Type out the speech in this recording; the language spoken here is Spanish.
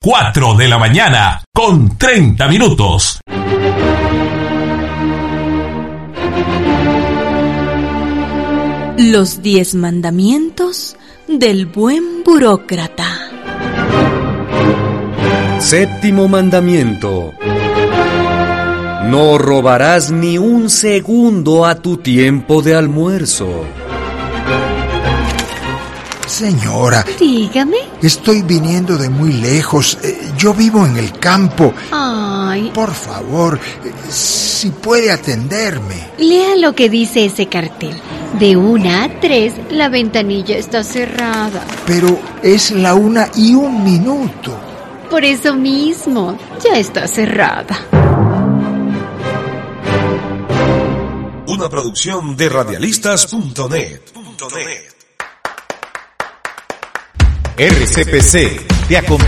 4 de la mañana, con 30 minutos. Los 10 mandamientos del buen burócrata. Séptimo mandamiento. No robarás ni un segundo a tu tiempo de almuerzo. Señora. Dígame. Estoy viniendo de muy lejos. Yo vivo en el campo. Ay. Por favor, si puede atenderme. Lea lo que dice ese cartel. De 1 a 3, la ventanilla está cerrada. Pero es la 1:01. Por eso mismo, ya está cerrada. Una producción de radialistas.net. RCPC te acompaña.